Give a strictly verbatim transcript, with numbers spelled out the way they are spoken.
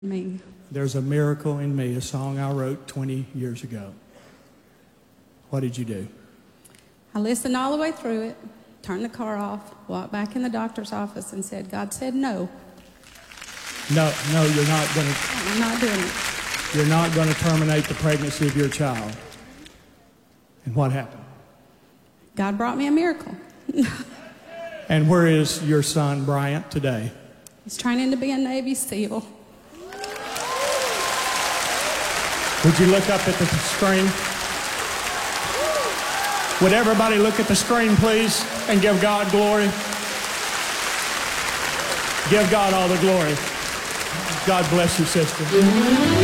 Me. There's a Miracle in Me, a song I wrote twenty years ago. What did you do? I listened all the way through it, turned the car off, walked back in the doctor's office and said, God said no. No, no, you're not going to. I'm not doing it. You're not going to terminate the pregnancy of your child. And what happened? God brought me a miracle. And where is your son, Bryant, today? He's training to be a Navy SEAL. Would you look up at the screen? Would everybody look at the screen, please, and give God glory? Give God all the glory. God bless you, sister.